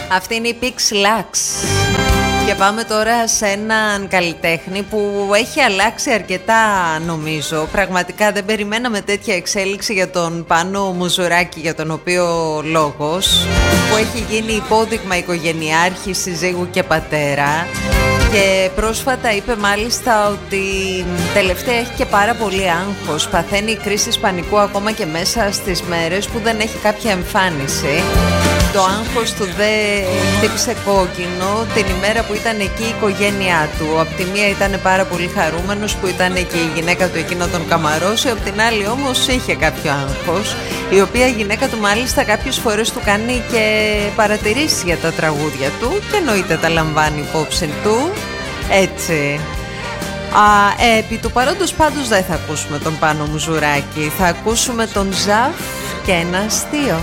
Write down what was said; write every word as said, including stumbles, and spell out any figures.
Αυτή είναι η Pix Lux. Και πάμε τώρα σε έναν καλλιτέχνη που έχει αλλάξει αρκετά, νομίζω. Πραγματικά δεν περιμέναμε τέτοια εξέλιξη για τον Πάνο Μουζουράκη, για τον οποίο λόγος, που έχει γίνει υπόδειγμα οικογενειάρχη, συζύγου και πατέρα. Και πρόσφατα είπε μάλιστα ότι τελευταία έχει και πάρα πολύ άγχος. Παθαίνει κρίσεις πανικού ακόμα και μέσα στις μέρες που δεν έχει κάποια εμφάνιση. Το άγχος του δε χτύπησε κόκκινο την ημέρα που ήταν εκεί η οικογένειά του. Απ' τη μία ήταν πάρα πολύ χαρούμενος που ήταν και η γυναίκα του εκεί να τον καμαρώσει, απ' την άλλη όμως είχε κάποιο άγχος, η οποία γυναίκα του μάλιστα κάποιες φορές του κάνει και παρατηρήσεις για τα τραγούδια του και εννοείται τα λαμβάνει υπόψη του. Έτσι. Α, ε, επί του παρόντος πάντως δεν θα ακούσουμε τον Πάνο Μουζουράκη, θα ακούσουμε τον Ζαφ και ένα αστείο.